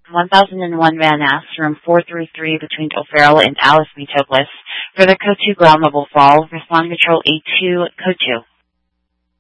1001 Van Ness, room 433 between O'Farrell and Alice Metopoulos. For the Code 2 ground level fall, respond control A2, Code 2.